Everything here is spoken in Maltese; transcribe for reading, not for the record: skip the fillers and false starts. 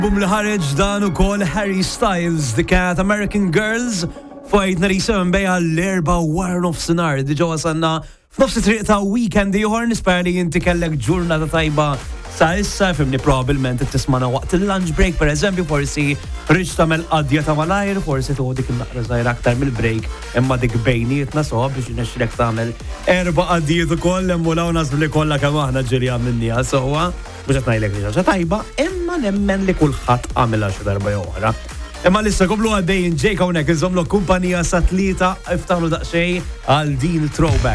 Bum li ħareġ dan ukoll Harry Styles, The Cat American Girls, fajtna li jisem beja l-4 wara nofsinhar, diġa wasanna f'nofs triq ta' weekend ieħor nispera li inti kellek ġurnata tajba sa issa fimni probabbilment tismana waqt il-lunch break pereżempju forsi rridx tagħmel qadja ta' malajr, forsi tuħu dik il-naqra żgħira aktar mill-break imma dik bejnietna so biex nexxilek tagħmel 4 qaddijiet ukoll hemm walaw nasbu li kollha kemm aħna ġirja minnija sewwa mhux qed ngħidlek li ħaġa tajba imma nemmen li kulħadd għamilha xi darba oħra. Imma lissa komplu għaddejjin ġejk hawnhekk iżommlok kumpanija sa tlieta iftaħlu daqsxejn għal din throwback.